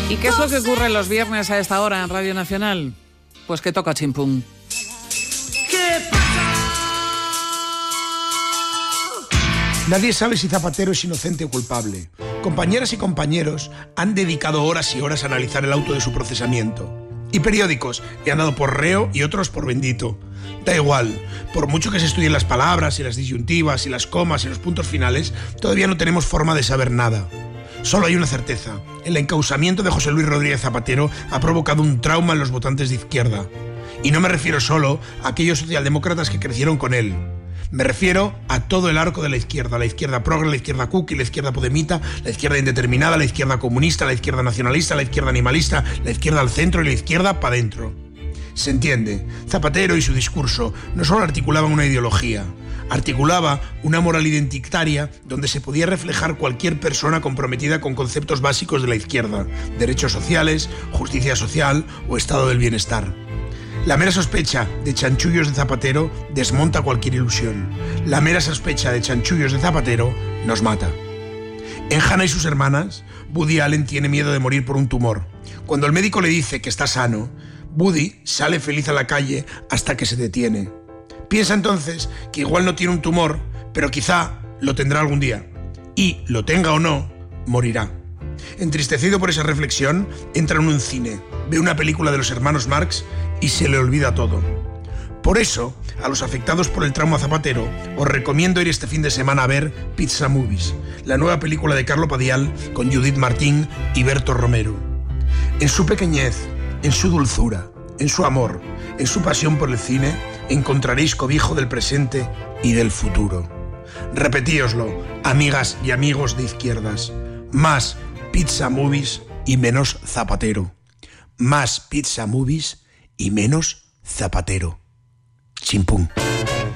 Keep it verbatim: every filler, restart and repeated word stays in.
¿Y qué es lo que ocurre los viernes a esta hora en Radio Nacional? Pues que toca chimpún. Nadie sabe si Zapatero es inocente o culpable. Compañeras y compañeros han dedicado horas y horas a analizar el auto de su procesamiento. Y periódicos le han dado por reo y otros por bendito. Da igual, por mucho que se estudien las palabras y las disyuntivas y las comas y los puntos finales, todavía no tenemos forma de saber nada. Solo hay una certeza: el encausamiento de José Luis Rodríguez Zapatero ha provocado un trauma en los votantes de izquierda. Y no me refiero solo a aquellos socialdemócratas que crecieron con él. Me refiero a todo el arco de la izquierda, la izquierda progre, la izquierda cookie, la izquierda podemita, la izquierda indeterminada, la izquierda comunista, la izquierda nacionalista, la izquierda animalista, la izquierda al centro y la izquierda para dentro. Se entiende, Zapatero y su discurso no solo articulaban una ideología, articulaba una moral identitaria donde se podía reflejar cualquier persona comprometida con conceptos básicos de la izquierda, derechos sociales, justicia social o estado del bienestar. La mera sospecha de chanchullos de Zapatero desmonta cualquier ilusión. La mera sospecha de chanchullos de Zapatero nos mata. En Hannah y sus hermanas, Woody Allen tiene miedo de morir por un tumor. Cuando el médico le dice que está sano, Woody sale feliz a la calle hasta que se detiene. Piensa entonces que igual no tiene un tumor, pero quizá lo tendrá algún día. Y, lo tenga o no, morirá. Entristecido por esa reflexión, entra en un cine, ve una película de los hermanos Marx y se le olvida todo. Por eso, a los afectados por el trauma Zapatero, os recomiendo ir este fin de semana a ver Pizza Movies, la nueva película de Carlo Padial con Judith Martín y Berto Romero. En su pequeñez, en su dulzura, en su amor, en su pasión por el cine, encontraréis cobijo del presente y del futuro. Repetíoslo, amigas y amigos de izquierdas. Más Pizza Movies y menos Zapatero. Más Pizza Movies y menos Zapatero. Chimpún.